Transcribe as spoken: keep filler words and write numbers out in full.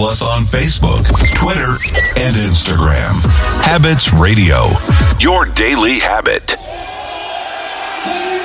Follow us on Facebook, Twitter, and Instagram. Habits Radio, your daily habit.